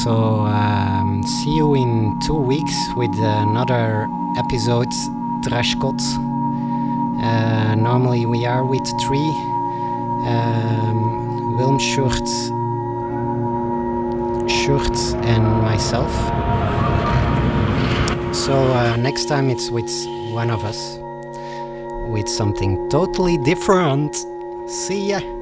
So see you in 2 weeks with another episode, Trashkot. Normally we are with 3. Wilm Schurt and myself. So next time it's with one of us. With something totally different. See ya!